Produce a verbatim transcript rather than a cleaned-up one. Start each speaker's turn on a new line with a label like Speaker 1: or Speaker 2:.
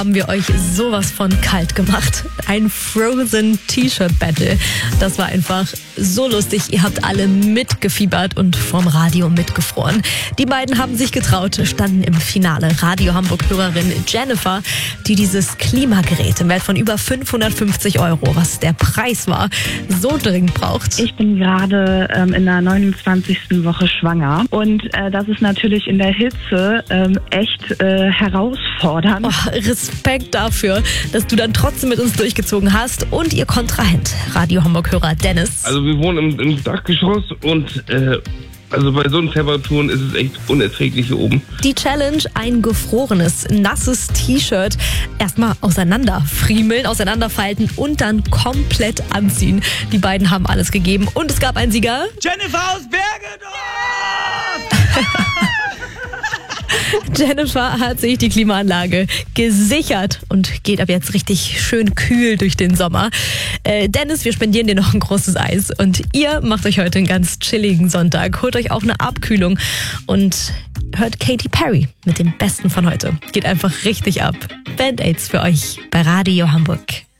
Speaker 1: haben wir euch sowas von kalt gemacht. Ein Frozen T-Shirt Battle. Das war einfach so lustig. Ihr habt alle mitgefiebert und vom Radio mitgefroren. Die beiden haben sich getraut, standen im Finale. Radio Hamburg-Hörerin Jennifer, die dieses Klimagerät im Wert von über fünfhundertfünfzig Euro, was der Preis war, so dringend braucht.
Speaker 2: Ich bin gerade ähm, in der neunundzwanzigsten Woche schwanger und äh, das ist natürlich in der Hitze ähm, echt äh, herausfordernd.
Speaker 1: Oh, Respekt dafür, dass du dann trotzdem mit uns durchgezogen hast und ihr Kontrahent, Radio Hamburg-Hörer Dennis.
Speaker 3: Also wir wohnen im, im Dachgeschoss und äh, also bei so Temperaturen ist es echt unerträglich hier oben.
Speaker 1: Die Challenge, ein gefrorenes, nasses T-Shirt erstmal auseinanderfriemeln, auseinanderfalten und dann komplett anziehen. Die beiden haben alles gegeben und es gab einen Sieger.
Speaker 4: Jennifer aus Bergedorf!
Speaker 1: Jennifer hat sich die Klimaanlage gesichert und geht ab jetzt richtig schön kühl durch den Sommer. Äh, Dennis, wir spendieren dir noch ein großes Eis und ihr macht euch heute einen ganz chilligen Sonntag. Holt euch auch eine Abkühlung und hört Katy Perry mit dem Besten von heute. Geht einfach richtig ab. Band-Aids für euch bei Radio Hamburg.